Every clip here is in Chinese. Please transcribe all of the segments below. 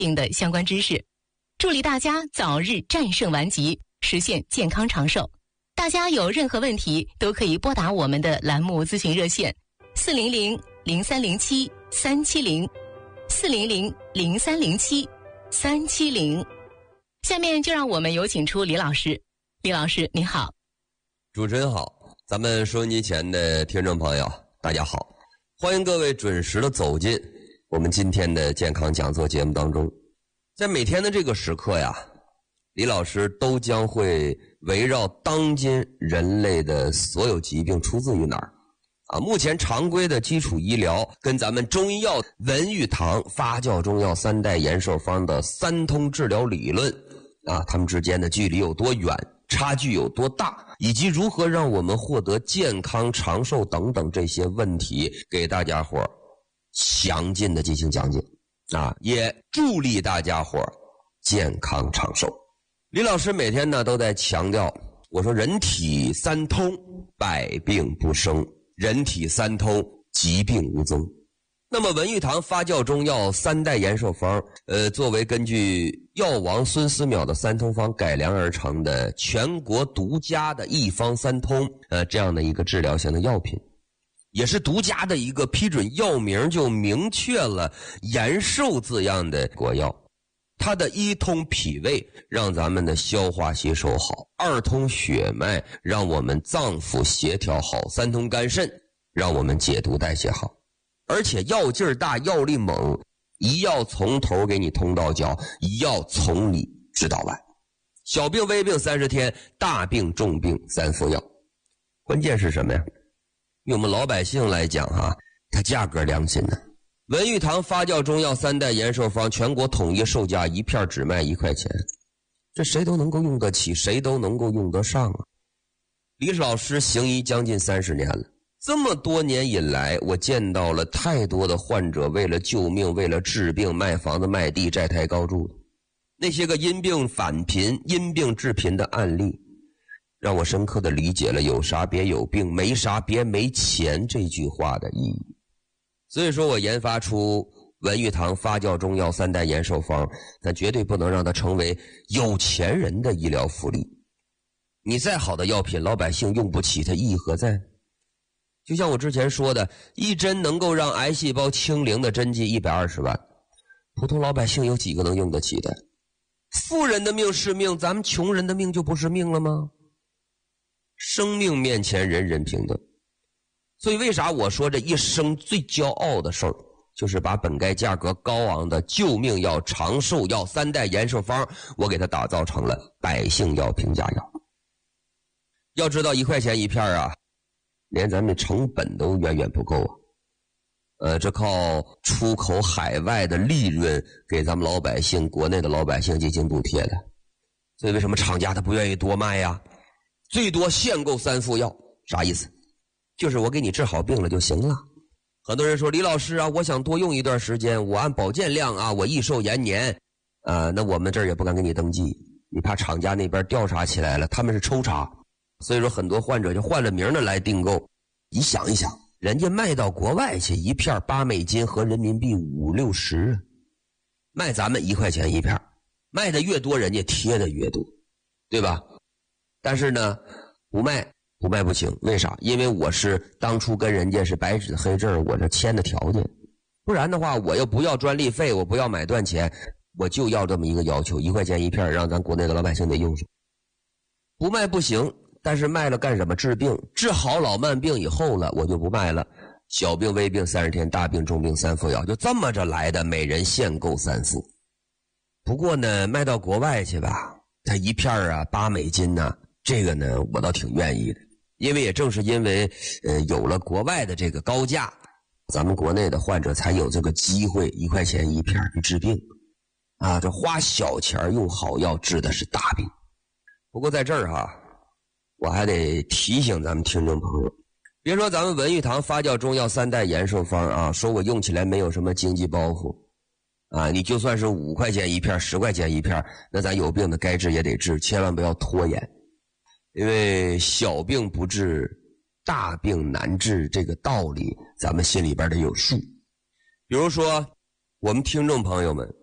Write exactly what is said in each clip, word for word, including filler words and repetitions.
病的相关知识，助力大家早日战胜顽疾，实现健康长寿。大家有任何问题都可以拨打我们的栏目咨询热线四零零零三零七三七零四零零零三零七三七零。下面就让我们有请出李老师。李老师您好。 主持人好，咱们收音机前的听众朋友大家好，欢迎各位准时的走进我们今天的健康讲座节目当中。在每天的这个时刻呀，李老师都将会围绕当今人类的所有疾病出自于哪儿啊？目前常规的基础医疗跟咱们中医药文玉堂发酵中药三代延寿方的三通治疗理论啊，它们之间的距离有多远，差距有多大，以及如何让我们获得健康长寿等等这些问题，给大家伙详尽的进行讲解啊，也助力大家伙健康长寿。李老师每天呢都在强调，我说人体三通，百病不生；人体三通，疾病无踪。那么文玉堂发酵中药三代延寿方，呃，作为根据药王孙思邈的三通方改良而成的全国独家的一方三通，呃，这样的一个治疗性的药品，也是独家的一个批准药名就明确了延寿字样的国药。它的一通脾胃，让咱们的消化吸收好；二通血脉，让我们脏腑协调好；三通肝肾，让我们解毒代谢好。而且药劲儿大，药力猛，一药从头给你通到脚，一药从里治到外。小病微病三十天，大病重病三服药。关键是什么呀？用我们老百姓来讲哈，它价格良心呢。文玉堂发酵中药三代延寿方全国统一售价一片只卖一块钱，这谁都能够用得起，谁都能够用得上啊。李老师行医将近三十年了，这么多年以来，我见到了太多的患者为了救命，为了治病卖房子卖地债台高筑的，那些个因病返贫因病致贫的案例，让我深刻的理解了有啥别有病，没啥别没钱这句话的意义。所以说我研发出文玉堂发酵中药三代延寿方，但绝对不能让它成为有钱人的医疗福利。你再好的药品，老百姓用不起，它意义何在？就像我之前说的，一针能够让癌细胞清零的针剂一百二十万，普通老百姓有几个能用得起的？富人的命是命，咱们穷人的命就不是命了吗？生命面前人人平等。所以为啥我说这一生最骄傲的事儿，就是把本该价格高昂的救命药、长寿药三代延寿方，我给它打造成了百姓药、平价药。要知道一块钱一片啊，连咱们成本都远远不够啊。呃，这靠出口海外的利润给咱们老百姓、国内的老百姓进行补贴的。所以为什么厂家他不愿意多卖呀？最多限购三副药，啥意思？就是我给你治好病了就行了。很多人说李老师啊，我想多用一段时间，我按保健量啊，我益寿延年啊，那我们这儿也不敢给你登记，你怕厂家那边调查起来了，他们是抽查，所以说很多患者就换了名的来订购。你想一想，人家卖到国外去，一片八美金和人民币五六十，卖咱们一块钱一片，卖的越多，人家贴的越多，对吧？但是呢，不卖。不卖不行，为啥？因为我是当初跟人家是白纸黑字，我这签的条件，不然的话我又不要专利费，我不要买断钱，我就要这么一个要求，一块钱一片，让咱国内的老百姓得用上。不卖不行，但是卖了干什么？治病，治好老慢病以后了，我就不卖了。小病微病三十天，大病重病三副药，就这么着来的，每人限购三副。不过呢，卖到国外去吧，它一片啊八美金呢、啊，这个呢我倒挺愿意的。因为也正是因为呃有了国外的这个高价，咱们国内的患者才有这个机会一块钱一片去治病啊，这花小钱用好药治的是大病。不过在这儿哈，我还得提醒咱们听众朋友，别说咱们文玉堂发酵中药三代延寿方啊，说我用起来没有什么经济包袱啊，你就算是五块钱一片十块钱一片，那咱有病的该治也得治，千万不要拖延。因为小病不治，大病难治，这个道理咱们心里边得有数。比如说我们听众朋友们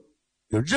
就